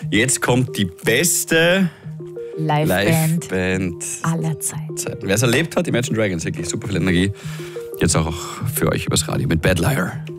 Jetzt kommt die beste Liveband aller Zeiten. Wer es erlebt hat, Imagine Dragons, wirklich super viel Energie. Jetzt auch für euch übers Radio mit Bad Liar.